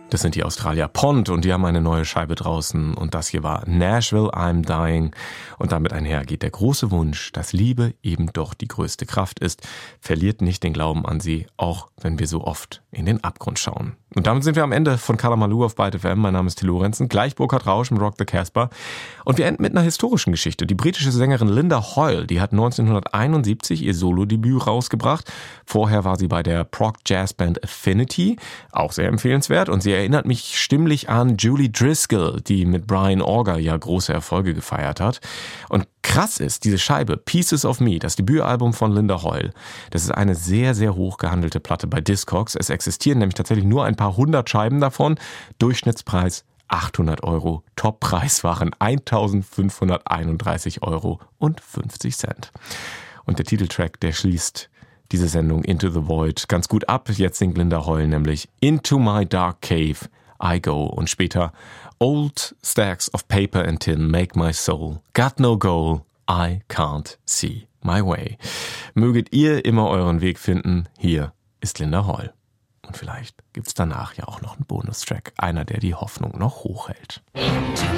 Das sind die Australier Pond und die haben eine neue Scheibe draußen und das hier war Nashville, I'm Dying. Und damit einher geht der große Wunsch, dass Liebe eben doch die größte Kraft ist. Verliert nicht den Glauben an sie, auch wenn wir so oft in den Abgrund schauen. Und damit sind wir am Ende von Kalamaloo auf Byte FM. Mein Name ist Till Lorenzen, gleich Burkhard Rausch mit Rock the Casbah. Und wir enden mit einer historischen Geschichte. Die britische Sängerin Linda Hoyle, die hat 1971 ihr Solodebüt rausgebracht. Vorher war sie bei der Prog-Jazz-Band Affinity, auch sehr empfehlenswert. Und sie erinnert mich stimmlich an Julie Driscoll, die mit Brian Auger ja große Erfolge gefeiert hat. Und krass ist, diese Scheibe, Pieces of Me, das Debütalbum von Linda Hoyle, das ist eine sehr, sehr hoch gehandelte Platte bei Discogs. Es existieren nämlich tatsächlich nur ein paar hundert Scheiben davon. Durchschnittspreis 800 €. Toppreis waren 1.531,50 € Und der Titeltrack, der schließt diese Sendung Into the Void ganz gut ab. Jetzt singt Linda Hoyle nämlich Into My Dark Cave I Go und später Old Stacks of Paper and Tin Make My Soul. Got no goal, I can't see my way. Möget ihr immer euren Weg finden. Hier ist Linda Hoyle. Und vielleicht gibt's danach ja auch noch einen Bonustrack, einer, der die Hoffnung noch hochhält.